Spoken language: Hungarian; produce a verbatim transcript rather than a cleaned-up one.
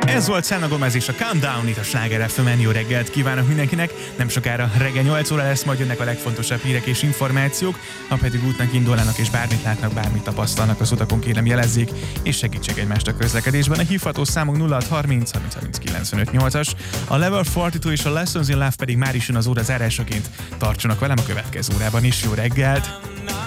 Ez volt Selena Gomez és a Countdown itt a Sláger ef emen. Jó reggelt kívánok mindenkinek! Nem sokára reggel nyolc óra lesz, majd jönnek a legfontosabb hírek és információk. Ha pedig útnak indulnának és bármit látnak, bármit tapasztalnak az utakon, kérem jelezzék, és segítsék egymást a közlekedésben. A hívható számunk nulla hat harminc harminc harminc kilencvenöt nyolcas. A Level negyvenkettő és a Lessons in Love pedig már is jön az óra zárásaként. Tartsanak velem a következő órában is. Jó reggelt!